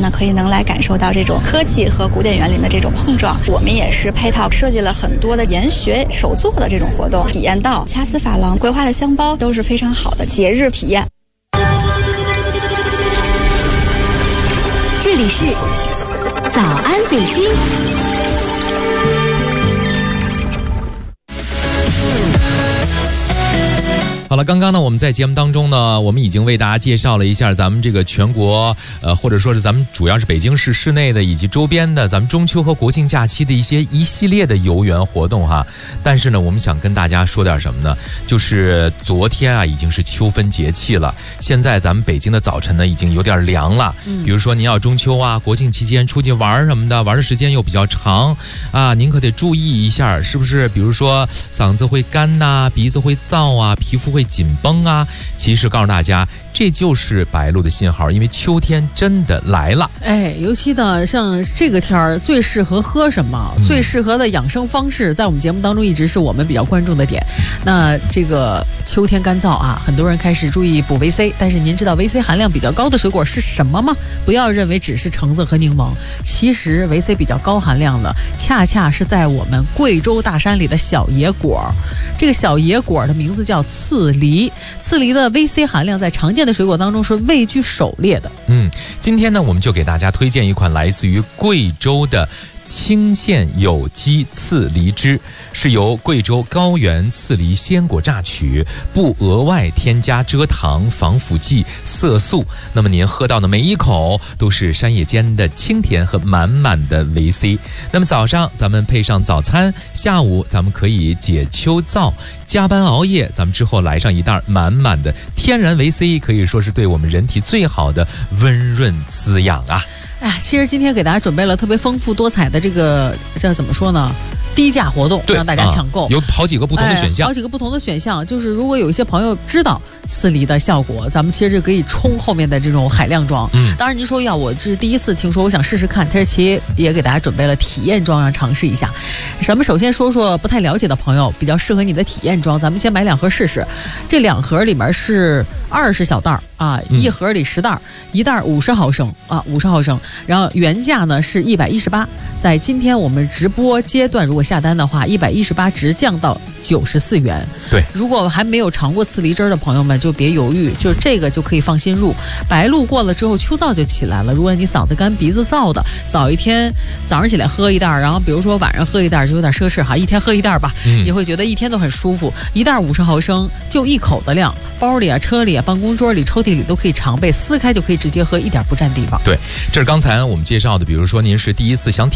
呢，可以能来感受到这种科技和古典园林的这种碰撞。我们也是配套设计了很多的研学手作的这种活动，体验到掐丝珐琅规划的香包都是非常好的节日体验。 这里是早安北京。 好了，刚刚呢，我们在节目当中呢，我们已经为大家介绍了一下咱们这个全国，或者说是咱们主要是北京市市内的以及周边的咱们中秋和国庆假期的一系列的游园活动哈。但是呢，我们想跟大家说点什么呢？就是昨天啊，已经是秋分节气了，现在咱们北京的早晨呢，已经有点凉了。比如说您要中秋啊、国庆期间出去玩什么的，玩的时间又比较长啊，您可得注意一下，是不是？比如说嗓子会干呐、鼻子会燥啊、皮肤会紧绷啊，其实告诉大家，这就是白露的信号，因为秋天真的来了。 尤其呢，像这个天儿最适合喝什么，最适合的养生方式，在我们节目当中一直是我们比较关注的点。那这个秋天干燥啊，很多人开始注意补维 C， 但是您知道维 C 含量比较高的水果是什么吗？不要认为只是橙子和柠檬，其实维 C 比较高含量的，恰恰是在我们贵州大山里的小野果。这个小野果的名字叫刺梨，刺梨的 VC 含量在常见的水果当中是位居首列的。 今天呢，我们就给大家推荐一款来自于贵州的清县有机刺梨汁，是由贵州高原刺梨鲜果榨取，不额外添加蔗糖、防腐剂、色素。那么您喝到的每一口都是山野间的清甜和满满的维 C。那么早上咱们配上早餐，下午咱们可以解秋燥，加班熬夜，咱们之后来上一袋满满的天然维 C， 可以说是对我们人体最好的温润滋养啊。 其实今天给大家准备了特别丰富多彩的这个叫怎么说呢？低价活动，让大家抢购， 有好几个不同的选项， 就是如果有一些朋友知道刺梨的效果，咱们其实就可以冲后面的这种海量装。当然您说呀，我这是第一次听说，我想试试看，但是其实也给大家准备了体验装，让尝试一下。首先说说不太了解的朋友，比较适合你的体验装，咱们先买2盒试试。这2盒里面是20小袋啊，一盒里10袋，一袋50毫升啊，50毫升。然后原价呢是118，在今天我们直播阶段，如果下单的话，118直降到94元。 对， 如果还没有尝过刺梨汁的朋友们，就别犹豫，就这个就可以放心入。白露过了之后，秋燥就起来了。如果你嗓子干、鼻子燥的，早一天早上起来喝一袋，然后比如说晚上喝一袋，就有点奢侈哈，一天喝一袋吧，你会觉得一天都很舒服。一袋50毫升，就1口的量，包里啊、车里啊、办公桌里、抽屉里都可以常备，撕开就可以直接喝，一点不占地方。 对，这是刚才我们介绍的，比如说您是第一次想体